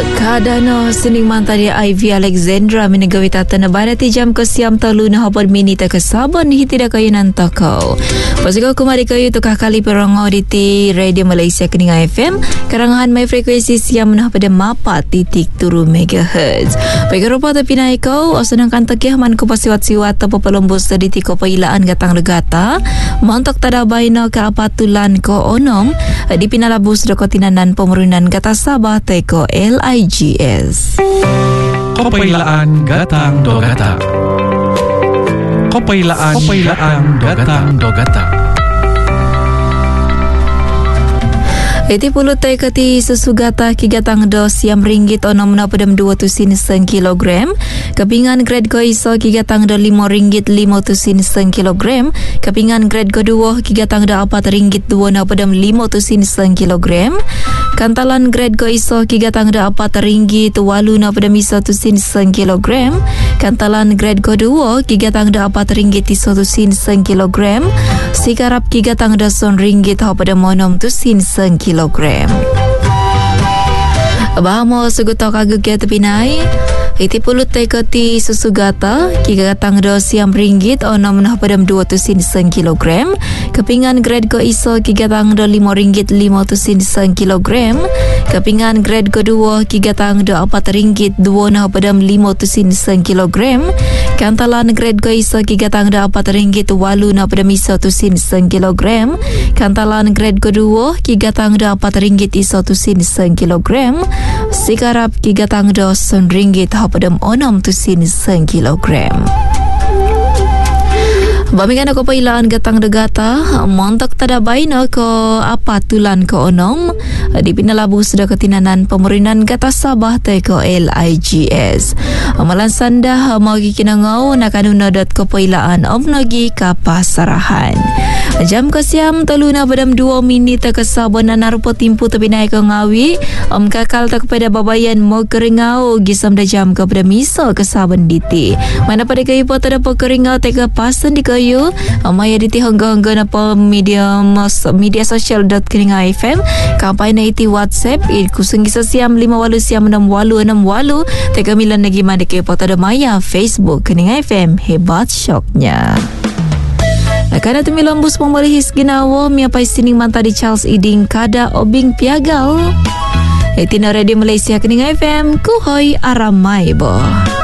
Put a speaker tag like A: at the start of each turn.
A: Kadano sining mantari Ivy Alexandra menegawi tata na barati jam ke siam talu na hapon minita ke saban hiti da kayu nantakau. Pasiko kumari kayu tukah kali perongo di Radio Malaysia Keninga FM karangahan mai frekuensi siam na pada mapa titik turu megahertz. Bagi rupa tapi naik kau asenang kantakiah man ko pasiwat-siwat apa pelombos di tiko pailaan gatang legata montok tada baina ke apatulan ko onong di pinalabus dokotinanan pemerunan kata Sabah teko LIGS.
B: Kopailaan gatang dogata. Kopailaan gatang dogata.
A: Iti puluh tay kati susugata kigatang dos siam ringgit onom na padam 2 tusin sen kilogram. Kepingan grade ko iso kigatang do 5 ringgit 5 tusin sen kilogram. Kepingan grade ko 2 kigatang do 4 ringgit 2 na padam 5 tusin sen kilogram. Kantalan grade ko iso kigatang do 4 ringgit 8 na padam 1 tusin sen kilogram. Kantalan grade ko 2 kigatang do 4 ringgit 1 tusin sen kilogram. Sikarap kigatang do 1 ringgit ha padam 6 tusin sen kilogram. Bahamo sugutok agugya tepinai iti pulut tekoti susugata kigatang do siam ringgit onom nah padam 2 tusin sen kilogram. Kepingan grade ko iso kigatang do 5 ringgit 5 tusin sen kilogram. Kepingan grade ko 2 kigatang do 4 ringgit 2 nah padam 5 tusin sen kilogram. Kantalan grade ko iso kigatang do 4 ringgit 8 nah padam 1 tusin sen kilogram. Kantalan grade ko 2 kigatang do 4 ringgit 1 tusin sen kilogram. Sikarap kigatang do 1 ringgit padam 6 tusin sen kilogram. Bamikan ako pailaan gatang degata montok tada baino ko apa tulan ko onong di pinalabu sudah ketinanan pemerintahan gata Sabah teko LIGS. Amalan sanda mau gikinangau nakanuna.co pailaan omnogi kapasarahan. Jam kesiam teluna badam 2 minit ke sabon narupo timpu tapi naik ke ngawi kakal tak kepada babayan mau keringau gisam da jam ke pada miso ke sabon diti mana pada kayu pot ada keringau teka pasan di kayu maya diti hongga-hongga napa media sosial .keninga FM kampai na iti WhatsApp kusung gisa siam 58 siam 6868 teka milan lagi mana kayu pot ada maya Facebook Keninga FM hebat syoknya. Karena tu milambus pembalihis ginawo miapai sining mantadi Charles Iding kada obing piagal. Etina Radio Malaysia Keninga FM kuhoi aramai bo.